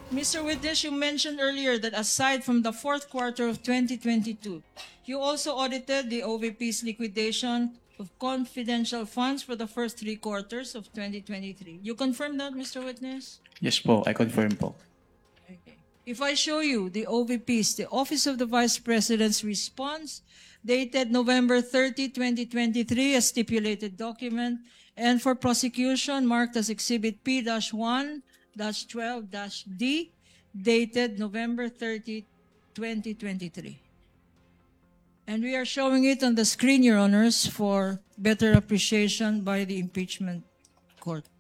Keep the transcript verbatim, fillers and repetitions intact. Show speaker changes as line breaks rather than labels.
Mister Witness, you mentioned earlier that aside from the fourth quarter of twenty twenty-two, you also audited the O V P's liquidation of confidential funds for the first three quarters of twenty twenty-three. You confirm that, Mister Witness?
Yes po, I confirm po.
Okay. If I show you the O V P's, the Office of the Vice President's response, dated November thirtieth, twenty twenty-three, a stipulated document, and for prosecution marked as Exhibit P one twelve D, dated November thirtieth, twenty twenty-three. And we are showing it on the screen, Your Honors, for better appreciation by the impeachment court.